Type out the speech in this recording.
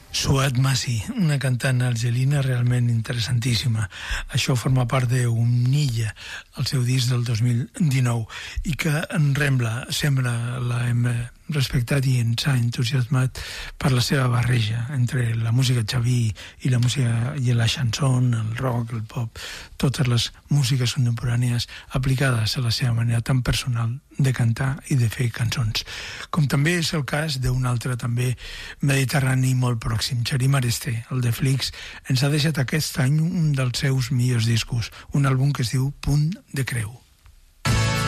Suat Masi, una cantant argelina realment interessantíssima. Això forma part d'Umnilla, el seu disc del 2019, i que en Rembla sempre l'hem respectat i ens ha entusiasmat per la seva barreja entre la música xaví i la música i la chanson, el rock, el pop, totes les músiques contemporànies aplicades a la seva manera tan personal de cantar i de fer cançons. Com també és el cas d'un altre també mediterrani molt pròxim, Xarim Aresté, el de Flix, ens ha deixat aquest any un dels seus millors discos, un àlbum que es diu Punt de Creu.